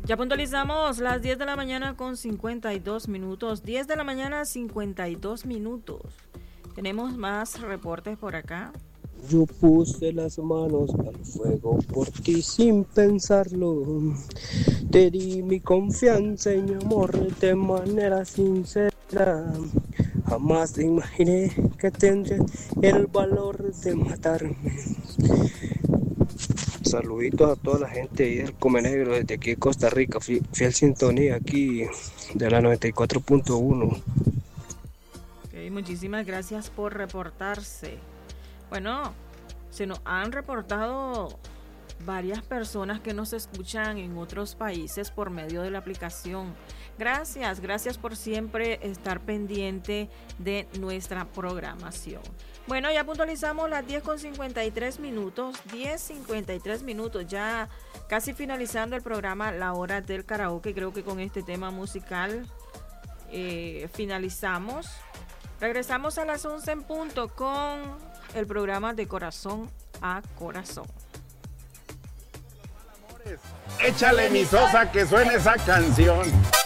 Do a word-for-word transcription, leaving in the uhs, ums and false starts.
Ya puntualizamos las diez de la mañana con cincuenta y dos minutos. diez de la mañana, cincuenta y dos minutos. Tenemos más reportes por acá. Yo puse las manos al fuego por ti sin pensarlo. Te di mi confianza y mi amor de manera sincera. Jamás imaginé que tendré el valor de matarme. Saluditos a toda la gente ahí del Come Negro desde aquí de Costa Rica, fiel sintonía aquí de la noventa y cuatro punto uno. Okay, muchísimas gracias por reportarse. Bueno, se nos han reportado varias personas que nos escuchan en otros países por medio de la aplicación. Gracias, gracias por siempre estar pendiente de nuestra programación. Bueno, ya puntualizamos las diez con cincuenta y tres minutos, diez cincuenta y tres minutos, ya casi finalizando el programa La Hora del Karaoke. Creo que con este tema musical eh, finalizamos. Regresamos a las once en punto con el programa de Corazón a Corazón. Échale mi Sosa que suene esa canción.